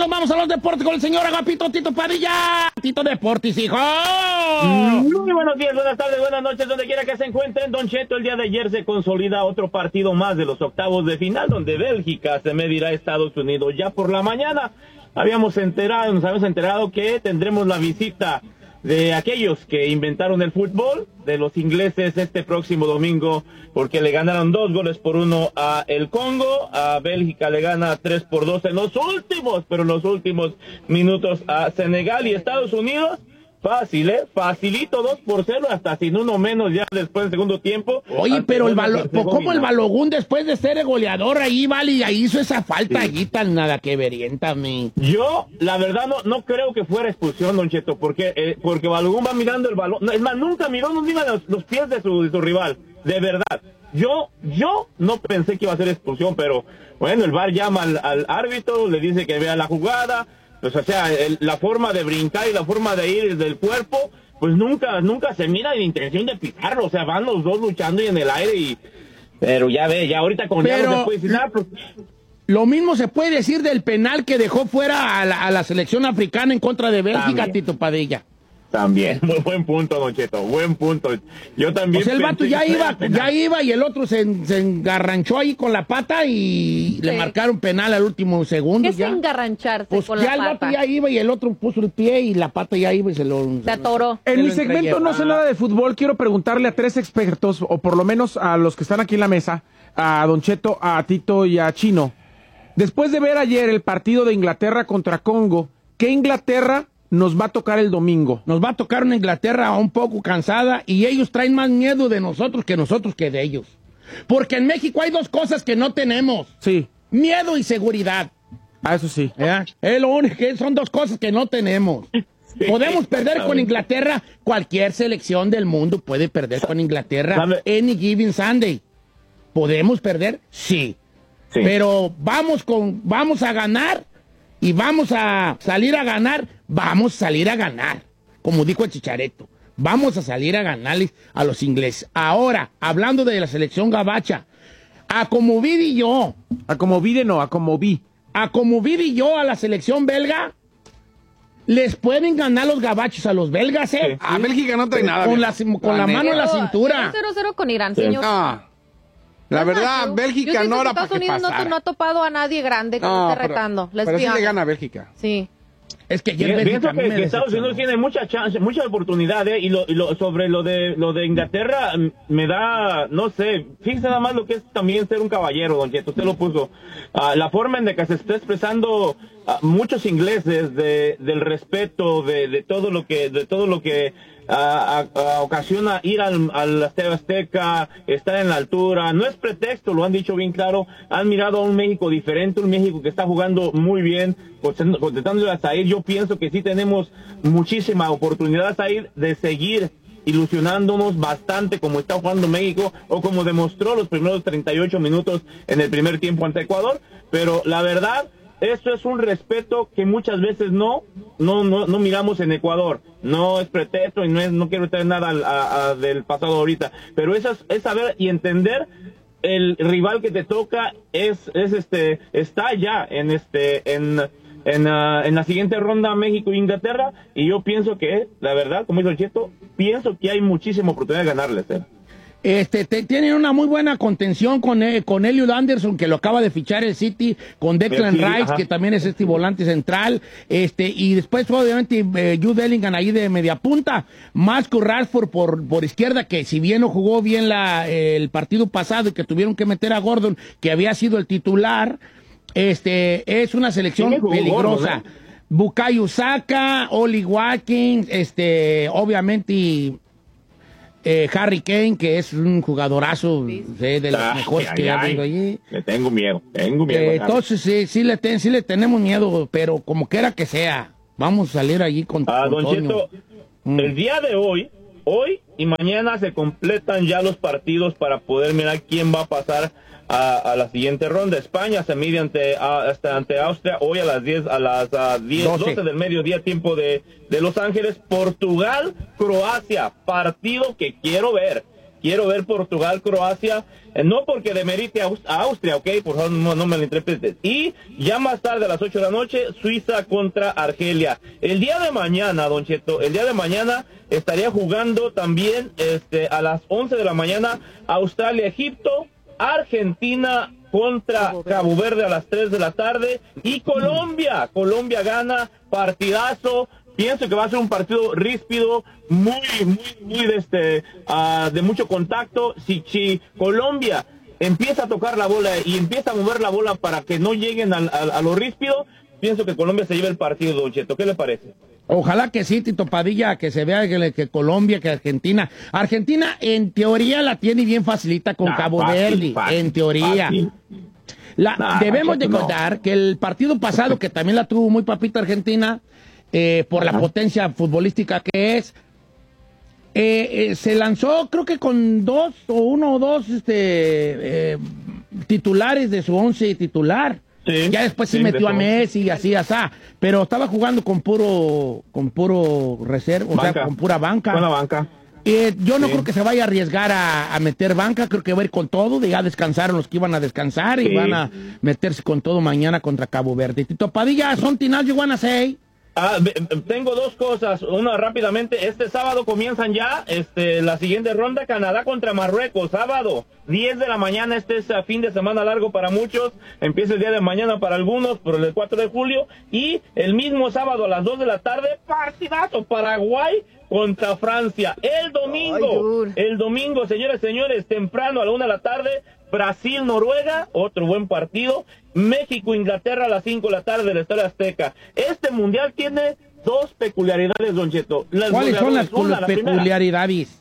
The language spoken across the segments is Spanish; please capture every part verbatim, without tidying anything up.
nos vamos a los deportes con el señor Agapito Tito Padilla. Tito Deportes, hijo. Muy buenos días, buenas tardes, buenas noches, donde quiera que se encuentren. Don Cheto, el día de ayer se consolida otro partido más de los octavos de final, donde Bélgica se medirá a Estados Unidos. Ya por la mañana habíamos enterado, nos habíamos enterado que tendremos la visita de aquellos que inventaron el fútbol, de los ingleses, este próximo domingo, porque le ganaron dos goles por uno a el Congo. A Bélgica le gana tres por dos en los últimos, pero en los últimos minutos a Senegal. Y Estados Unidos, fácil, ¿eh? Facilito, dos por cero, hasta sin uno menos ya después del segundo tiempo. Oye, pero el balo, ¿cómo el Balogún después de ser el goleador ahí, vale, y ahí hizo esa falta sí. allí tan nada que verienta, mi? Yo, la verdad, no no creo que fuera expulsión, Don Cheto, porque eh, porque Balogún va mirando el balón. No, es más, nunca miró, no mira los, los pies de su, de su rival, de verdad. Yo, yo no pensé que iba a ser expulsión, pero bueno, el V A R llama al, al árbitro, le dice que vea la jugada. Pues, o sea, el, la forma de brincar y la forma de ir del cuerpo, pues nunca, nunca se mira la intención de pisarlo. O sea, van los dos luchando y en el aire y... Pero ya ve, ya ahorita con Pero, ya no se puede decir nada. Pues... Lo mismo se puede decir del penal que dejó fuera a la, a la selección africana en contra de Bélgica, también. Tito Padilla. También, muy buen punto, Don Cheto, buen punto. Yo también. O sea, el vato ya iba, ya iba y el otro se, se engarranchó ahí con la pata y sí. le marcaron penal al último segundo. ¿Qué es engarrancharse pues con ya la pata? El vato ya iba y el otro puso el pie y la pata ya iba y se lo... Se atoró. En mi segmento No sé nada de fútbol, quiero preguntarle a tres expertos, o por lo menos a los que están aquí en la mesa, a Don Cheto, a Tito y a Chino. Después de ver ayer el partido de Inglaterra contra Congo, ¿qué Inglaterra nos va a tocar el domingo? Nos va a tocar una Inglaterra un poco cansada y ellos traen más miedo de nosotros que nosotros que de ellos. Porque en México hay dos cosas que no tenemos. Sí. Miedo y seguridad. Ah, eso sí. ¿Eh? Es lo único que son dos cosas que no tenemos. Podemos perder con Inglaterra. Cualquier selección del mundo puede perder con Inglaterra any given Sunday. ¿Podemos perder? Sí. sí. Pero vamos con, vamos a ganar. Y vamos a salir a ganar, vamos a salir a ganar, como dijo el Chichareto, vamos a salir a ganarles a los ingleses. Ahora, hablando de la selección gabacha, a como vi yo, a como vi de no, a como vi, a como vi yo a la selección belga, les pueden ganar los gabachos a los belgas, ¿eh? Sí. A Bélgica no trae nada. Con la, con la mano en la cintura. cero cero con Irán, señor. Ah. La verdad, Bélgica no era para que Estados Unidos no, no ha topado a nadie grande que no, esté pero, retando. Les pero sí le gana a Bélgica. Sí. Es que ayer Bélgica que, que Estados Unidos tiene mucha chance, mucha oportunidad, ¿eh? Y, lo, y lo, sobre lo de lo de Inglaterra, me da, no sé, fíjese nada más lo que es también ser un caballero, Don Cheto, usted lo puso. Uh, la forma en la que se está expresando uh, muchos ingleses de, del respeto, de, de todo lo que, de todo lo que A, a, a ocasiona ir al, al Estadio Azteca, estar en la altura, no es pretexto, lo han dicho bien claro, han mirado a un México diferente, un México que está jugando muy bien, contestándole a Zaire. Yo pienso que sí tenemos muchísima oportunidad, Zaire, de seguir ilusionándonos bastante como está jugando México, o como demostró los primeros treinta y ocho minutos en el primer tiempo ante Ecuador, pero la verdad, esto es un respeto que muchas veces no, no, no, no miramos en Ecuador. No es pretexto y no es, no quiero traer nada a, a, del pasado ahorita, pero eso es, es saber y entender el rival que te toca es, es este, está ya en este, en, en, uh, en la siguiente ronda México e Inglaterra, y yo pienso que, la verdad, como dice el Cheto, pienso que hay muchísima oportunidad de ganarles, eh. Este, te, tienen una muy buena contención con, eh, con Elliot Anderson, que lo acaba de fichar el City, con Declan sí, Rice, ajá. que también es este volante central, este, y después obviamente eh, Jude Bellingham ahí de media punta, más que Rashford por, por izquierda, que si bien no jugó bien la, eh, el partido pasado y que tuvieron que meter a Gordon, que había sido el titular, este, es una selección sí, peligrosa. Gordon, ¿eh? Bukayo Saka, Oli Watkins, este, obviamente... Y, Eh, Harry Kane, que es un jugadorazo sí. eh, de los ah, mejores ay, que ha habido allí. Le tengo miedo, tengo miedo. Eh, entonces sí, sí le, ten, sí le tenemos miedo, pero como quiera que sea, vamos a salir allí con, ah, con Don Cheto, mm. el día de hoy, hoy y mañana se completan ya los partidos para poder mirar quién va a pasar a, a la siguiente ronda. España se mide ante, a, hasta ante Austria hoy a las diez, a las a diez, doce del mediodía, tiempo de, de Los Ángeles. Portugal, Croacia, partido que quiero ver. quiero ver Portugal-Croacia, eh, no porque demerite a, a Austria, ok, por favor no, no me lo interpretes. Y ya más tarde a las ocho de la noche, Suiza contra Argelia. El día de mañana, Don Cheto, el día de mañana estaría jugando también este, a las once de la mañana Australia-Egipto, Argentina contra Cabo Verde a las tres de la tarde y Colombia, Colombia gana, partidazo. Pienso que va a ser un partido ríspido, muy, muy, muy de este, uh, de mucho contacto. Si, si Colombia empieza a tocar la bola y empieza a mover la bola para que no lleguen a, a, a lo ríspido, pienso que Colombia se lleve el partido, Don Cheto. ¿Qué le parece? Ojalá que sí, Tito Padilla, que se vea que, que Colombia, que Argentina. Argentina, en teoría, la tiene bien facilita con nah, Cabo fácil, Verde, fácil, en teoría. La, nah, debemos de contar no. que el partido pasado, que también la tuvo muy papita Argentina, eh, por Ajá. la potencia futbolística que es, eh, eh, se lanzó creo que con dos o uno o dos este, eh, titulares de su once titular. Sí, ya después sí, sí metió a Messi y así, así, pero estaba jugando con puro con puro reserva, o sea, con pura banca. Con la banca. Eh, yo no sí. creo que se vaya a arriesgar a, a meter banca, creo que va a ir con todo, ya descansaron los que iban a descansar sí. y van a meterse con todo mañana contra Cabo Verde. Tito Padilla, something else you wanna say? Ah, tengo dos cosas, una rápidamente, este sábado comienzan ya este, la siguiente ronda, Canadá contra Marruecos, sábado, diez de la mañana, este es a fin de semana largo para muchos, empieza el día de mañana para algunos, por el cuatro de julio, y el mismo sábado a las dos de la tarde, partidazo, Paraguay contra Francia, el domingo, Ay, el domingo, señores, señores, temprano a la una de la tarde, Brasil-Noruega, otro buen partido, México-Inglaterra a las cinco de la tarde del Estadio Azteca. Este mundial tiene dos peculiaridades, Don Cheto. Las ¿Cuáles son las, una, las peculiaridades?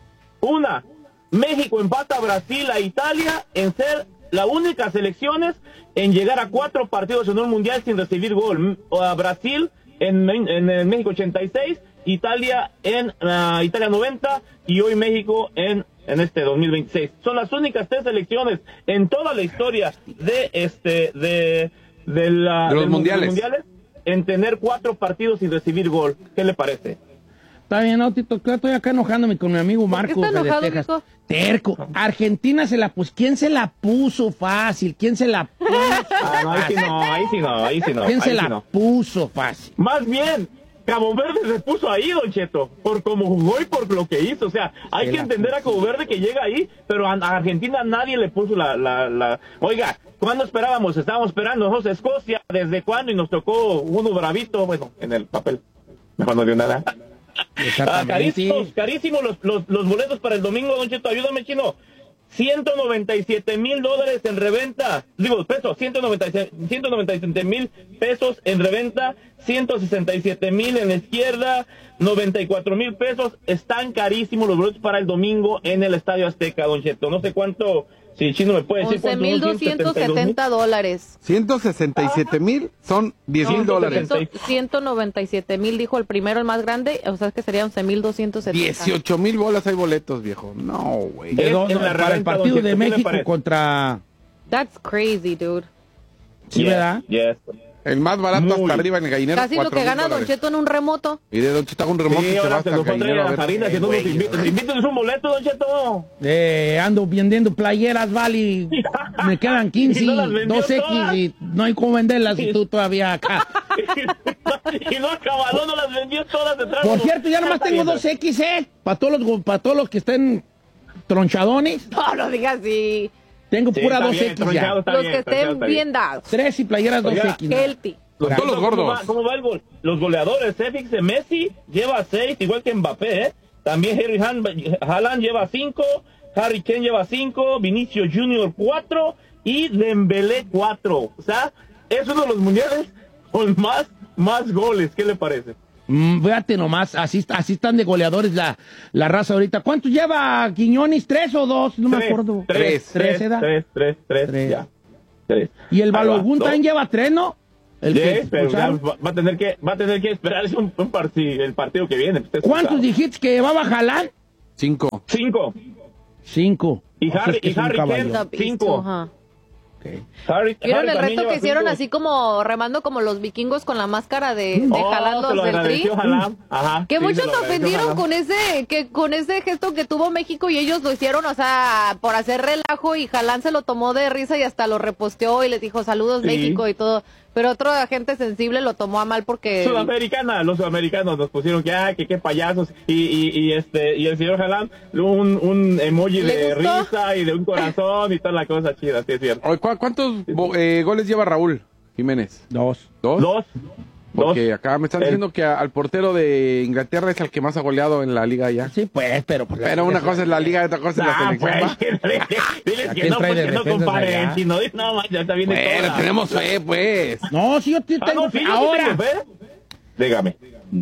Una, México empata a Brasil a Italia en ser la única selecciones en llegar a cuatro partidos en un mundial sin recibir gol. A Brasil en, en, en México ochenta y seis, Italia en uh, Italia noventa y hoy México en en este dos mil veintiséis. Son las únicas tres selecciones en toda la historia de este de de, la, de los de mundiales. mundiales en tener cuatro partidos sin recibir gol. ¿Qué le parece? Está bien, no, Tito, estoy acá enojándome con mi amigo Marco de enojado, Texas. Mijo? Terco. Argentina se la puso. ¿Quién se la puso fácil? ¿Quién se la puso? Ah, no, ahí sí no, ahí sí no, ahí sí no. ¿Quién se sí la no. puso fácil? Más bien, Cabo Verde se puso ahí, Don Cheto, por cómo jugó y por lo que hizo. O sea, hay se que entender puso. a Cabo Verde que llega ahí, pero a, a Argentina nadie le puso la, la, la... Oiga, ¿cuándo esperábamos? Estábamos esperando nosotros Escocia, ¿desde cuándo? Y nos tocó uno bravito, bueno, en el papel. Mejor no dio nada. Ah, carísimos, carísimos los, los, los boletos para el domingo, Don Cheto, ayúdame, chino. ciento noventa y siete mil dólares en reventa, digo, pesos, ciento noventa y siete mil pesos en reventa, ciento sesenta y siete mil en la izquierda, noventa y cuatro mil pesos, están carísimos los boletos para el domingo en el Estadio Azteca, Don Cheto, no sé cuánto, si el chino me puede decir once mil doscientos setenta dólares. ciento sesenta y siete mil son diez mil dólares. ciento noventa y siete mil dijo el primero, el más grande, o sea que sería once mil doscientos setenta. dieciocho mil bolas hay boletos, viejo. No, güey. Para el partido de México contra... That's crazy, dude. Sí, yes, ¿verdad? Yes. El más barato Muy. hasta arriba en el gallinero. Casi lo que gana Don Cheto en un remoto. Y de Don Cheto hago un remoto sí, y se va hasta el gallinero a ver. Harina, que no nos invitan. Invítenos un boleto, Don Cheto. Eh, ando vendiendo playeras, vale. Me quedan quince, no dos X y no hay cómo venderlas y tú todavía acá. Y no acabó, no las vendió todas detrás. Por cierto, ya nomás tengo dos X, ¿eh? Para todos los, para todos los que estén tronchadones. No, no digas así. Tengo sí, pura dos bien, X ya. Los bien, que estén bien dados. Tres y playeras dos X. Healthy. Los, todos los gordos. ¿Cómo va, cómo va el gol? Los goleadores, eh, fíjese, Messi lleva seis, igual que Mbappé, ¿eh? También Harry Haaland lleva cinco, Harry Kane lleva cinco, Vinicius Junior cuatro y Dembélé cuatro. O sea, es uno de los mundiales con más, más goles. ¿Qué le parece? Mm, fíjate nomás, así, así están de goleadores la, la raza ahorita. ¿Cuántos lleva Quiñones? ¿Tres o dos? No tres, me acuerdo. Tres, tres, tres, ¿eh? tres, tres, tres, tres, ya. Tres. Y el Balogun también lleva tres, ¿no? El sí, que, pero ya va, va a tener que va a tener que esperar un, un partido, el partido que viene. ¿Cuántos dijiste que llevaba Haaland? Cinco. Cinco. Cinco. Y Harry, o sea, es y Harry Kane, cinco. cinco. Uh-huh. Okay. Harry, ¿Vieron Harry el reto que hicieron cinco. así como remando como los vikingos con la máscara de, de Oh, jalar se los lo del tri? agradeció Halam. Ajá. Que Sí, muchos se lo se agradeció ofendieron Halam. con ese, que con ese gesto que tuvo México y ellos lo hicieron, o sea, por hacer relajo, y Jalán se lo tomó de risa y hasta lo reposteó y les dijo saludos Sí. México y todo. Pero otro agente sensible lo tomó a mal porque... Sudamericana, los sudamericanos nos pusieron que, ah, que qué payasos, y, y, y este, y el señor Halam, un, un emoji ¿Le de gustó? risa y de un corazón y toda la cosa chida, sí es cierto. Oye, ¿cu- ¿Cuántos bo- eh, goles lleva Raúl Jiménez? Dos. ¿Dos? Dos. Porque Dos. acá me están El- diciendo que a- al portero de Inglaterra es el que más ha goleado en la liga ya. Sí, pues, pero... Pues, Pero una cosa es la liga y otra cosa es la Ah, selección. pues, ¿va? diles ¿A que quién no, trae pues, de que no defensas comparen, allá? chino, no, man, ya está bien de Bueno, toda. tenemos fe, pues. No, sí, yo te- Ah, tengo no, sí, fe. yo sí Ahora, tengo fe. Dígame.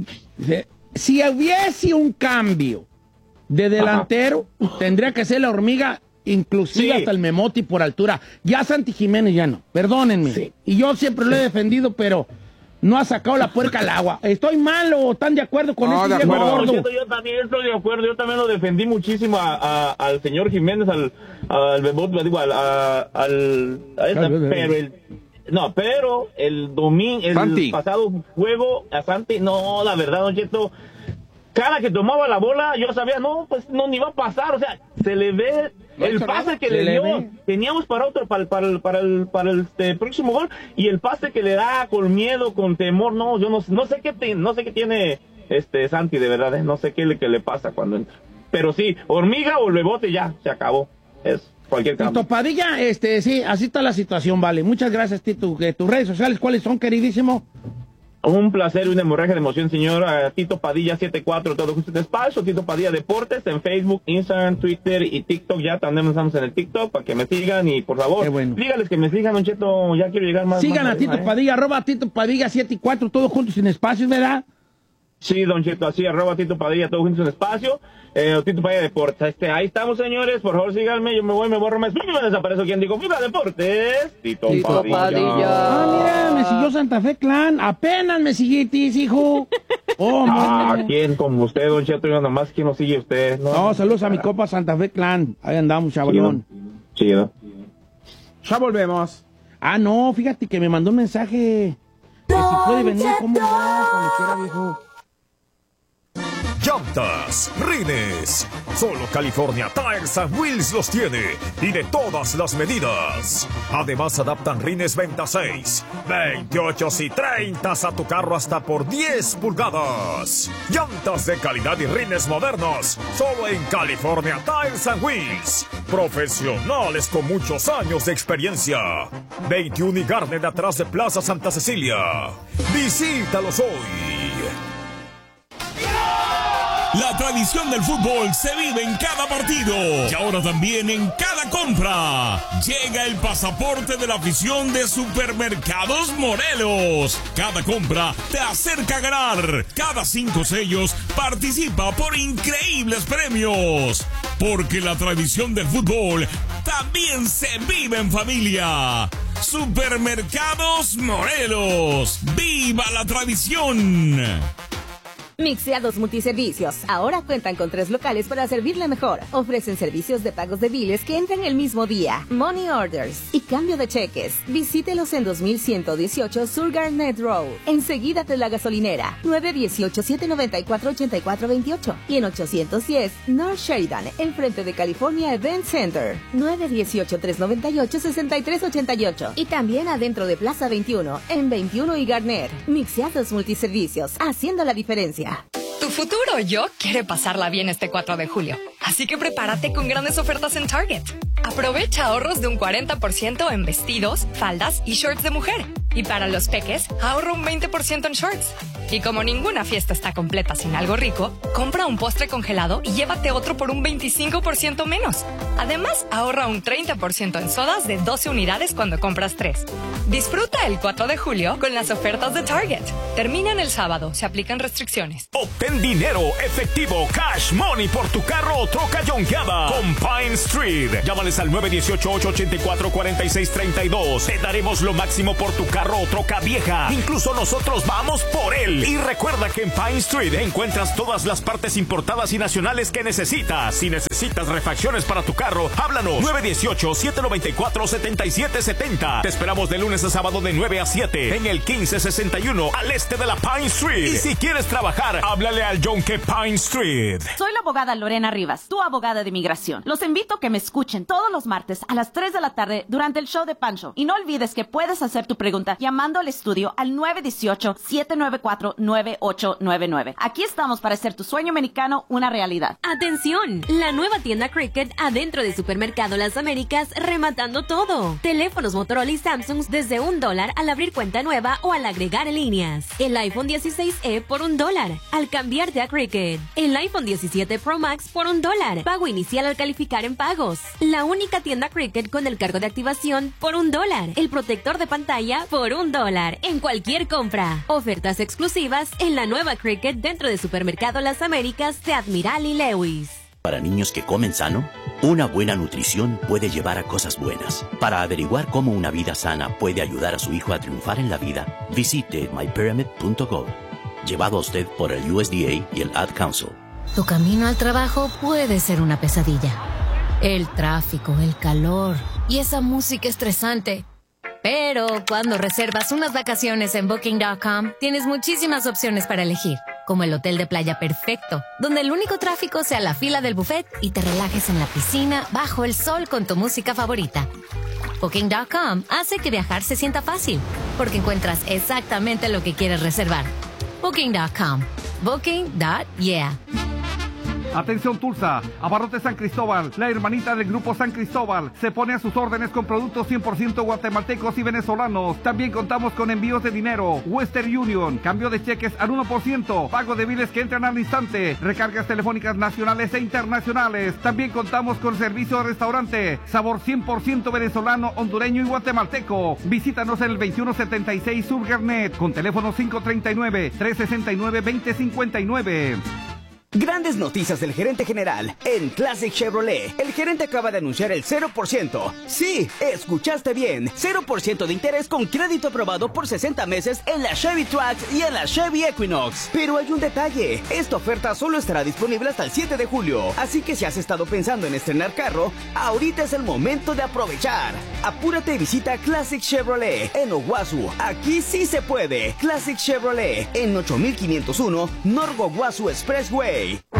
si hubiese un cambio de delantero, tendría que ser la hormiga, inclusive Sí. hasta el Memoti por altura. Ya Santi Jiménez ya no, perdónenme. Sí. Y yo siempre lo he defendido, pero no ha sacado la puerca al agua. ¿Estoy mal o están de acuerdo con No, ese de viejo acuerdo. No, gordo? siento, yo también estoy de acuerdo, yo también lo defendí muchísimo a, a- al señor Jiménez, al, al Bebot, digo, al, a, al, a esta, pero el, no, pero el domingo, el Santi. pasado juego, a Santi, no, la verdad, Don Cheto, cada que tomaba la bola, yo sabía, no, pues no, ni va a pasar, o sea, se le ve No ha el hecho pase nada. que Se le le dio, ve. teníamos para otro, para el, para el, para el, para el este, próximo gol, y el pase que le da con miedo, con temor, no, yo no, no sé qué, te- no sé qué tiene este Santi, de verdad, ¿eh? No sé qué le, qué le pasa cuando entra, pero sí, hormiga o rebote, ya, se acabó, es cualquier cambio. Tito Padilla, este, sí, así está la situación, vale. Muchas gracias, Tito. Eh, ¿Tus redes sociales cuáles son, queridísimo? Un placer y una hemorragia de emoción, señor. Uh, Tito Padilla setenta y cuatro, todo justo en espacio. Tito Padilla Deportes en Facebook, Instagram, Twitter y TikTok. Ya también estamos en el TikTok para que me sigan y por favor, Qué bueno. dígales que me sigan, Don Cheto. Ya quiero llegar más. Sigan más a Tito arriba, ¿eh? Padilla, arroba Tito Padilla siete y cuatro, todos juntos sin espacios, ¿verdad? Sí, Don Cheto, así, arroba Tito Padilla, todo juntos en espacio. Eh, Tito Padilla Deportes. Este, ahí estamos, señores. Por favor, síganme. Yo me voy, me borro más. Me desaparezco. ¿Quién digo? ¡Viva Deportes! Tito, Tito Padilla. Padilla. Ah, mira, me siguió Santa Fe Clan. Apenas me siguitis, hijo. Oh, Ah, man. ¿quién como usted, Don Cheto? Yo nomás, ¿quién lo sigue usted? No, saludos a mi copa Santa Fe Clan. Ahí andamos, chavalón. Chido. Ya volvemos. Ah, no, fíjate que me mandó un mensaje. Que si puede venir, ¿cómo no? Cuando quiera, viejo. Llantas, rines. Solo California Tires and Wheels los tiene y de todas las medidas. Además adaptan rines veintiséis, veintiocho y treinta a tu carro hasta por diez pulgadas. Llantas de calidad y rines modernos. Solo en California Tires and Wheels. Profesionales con muchos años de experiencia. veintiuno y Garnet atrás de Plaza Santa Cecilia. Visítalos hoy. La tradición del fútbol se vive en cada partido y ahora también en cada compra. Llega el pasaporte de la afición de Supermercados Morelos. Cada compra te acerca a ganar. Cada cinco sellos participa por increíbles premios. Porque la tradición del fútbol también se vive en familia. Supermercados Morelos. ¡Viva la tradición! Mixeados Multiservicios. Ahora cuentan con tres locales para servirle mejor. Ofrecen servicios de pagos de biles que entran el mismo día, money orders y cambio de cheques. Visítelos en dos mil ciento dieciocho Sur Garnet Road, enseguida de la gasolinera, nueve uno ocho, siete nueve cuatro, ocho cuatro dos ocho y en ochocientos diez North Sheridan, enfrente de California Event Center, nueve uno ocho, tres nueve ocho, seis tres ocho ocho y también adentro de Plaza veintiuno, en veintiuno y Garner. Mixeados Multiservicios, haciendo la diferencia. Tu futuro yo quiere pasarla bien este cuatro de julio. Así que prepárate con grandes ofertas en Target. Aprovecha ahorros de un cuarenta por ciento en vestidos, faldas y shorts de mujer. Y para los peques, ahorra un veinte por ciento en shorts. Y como ninguna fiesta está completa sin algo rico, compra un postre congelado y llévate otro por un veinticinco por ciento menos. Además, ahorra un treinta por ciento en sodas de doce unidades cuando compras tres. Disfruta el cuatro de julio con las ofertas de Target. Terminan el sábado, se aplican restricciones. Obtén dinero efectivo, cash money por tu carro o troca yonkeada con Pine Street. Llámales al nueve uno ocho, ocho ocho cuatro, cuatro seis tres dos. Te daremos lo máximo por tu carro o troca vieja. Incluso nosotros vamos por él. Mall. Y recuerda que en Pine Street encuentras todas las partes importadas y nacionales que necesitas. Si necesitas refacciones para tu carro, háblanos nueve uno ocho, siete nueve cuatro, siete siete siete cero. Te esperamos de lunes a sábado de nueve a siete en el quince sesenta y uno al este de la Pine Street. Y si quieres trabajar, háblale al Yonke Pine Street. Soy la abogada Lorena Rivas, tu abogada de inmigración. Los invito a que me escuchen todos los martes a las tres de la tarde durante el show de Pancho. Y no olvides que puedes hacer tu pregunta llamando al estudio al nueve uno ocho, siete nueve cuatro, nueve ocho nueve nueve. Aquí estamos para hacer tu sueño americano una realidad. ¡Atención! La nueva tienda Cricket adentro de Supermercado Las Américas, rematando todo. Teléfonos Motorola y Samsung desde un dólar al abrir cuenta nueva o al agregar líneas. El iPhone dieciséis E por un dólar al cambiarte a Cricket. El iPhone diecisiete Pro Max por un dólar. Pago inicial al calificar en pagos. La única tienda Cricket con el cargo de activación por un dólar. El protector de pantalla por un dólar en cualquier compra. Ofertas exclusivas en la nueva Cricket dentro de Supermercado Las Américas de Admiral y Lewis. Para niños que comen sano, una buena nutrición puede llevar a cosas buenas. Para averiguar cómo una vida sana puede ayudar a su hijo a triunfar en la vida, visite my pyramid punto gov. Llevado a usted por el U S D A y el Ad Council. Tu camino al trabajo puede ser una pesadilla. El tráfico, el calor y esa música estresante. Pero cuando reservas unas vacaciones en Booking punto com, tienes muchísimas opciones para elegir, como el hotel de playa perfecto, donde el único tráfico sea la fila del buffet y te relajes en la piscina bajo el sol con tu música favorita. Booking punto com hace que viajar se sienta fácil, porque encuentras exactamente lo que quieres reservar. Booking punto com. Booking punto yeah. Atención Tulsa, Abarrotes San Cristóbal, la hermanita del Grupo San Cristóbal, se pone a sus órdenes con productos cien por ciento guatemaltecos y venezolanos. También contamos con envíos de dinero, Western Union, cambio de cheques al uno por ciento, pago de biles que entran al instante, recargas telefónicas nacionales e internacionales. También contamos con servicio de restaurante, sabor cien por ciento venezolano, hondureño y guatemalteco. Visítanos en el veintiuno setenta y seis Sur Garnet, con teléfono cinco tres nueve, tres seis nueve, dos cero cinco nueve. Grandes noticias del gerente general en Classic Chevrolet. El gerente acaba de anunciar el cero por ciento. Sí, escuchaste bien. cero por ciento de interés con crédito aprobado por sesenta meses en la Chevy Trax y en la Chevy Equinox. Pero hay un detalle. Esta oferta solo estará disponible hasta el siete de julio. Así que si has estado pensando en estrenar carro, ahorita es el momento de aprovechar. Apúrate y visita Classic Chevrolet en Owasu. Aquí sí se puede. Classic Chevrolet en ocho mil quinientos uno North Owasu Expressway.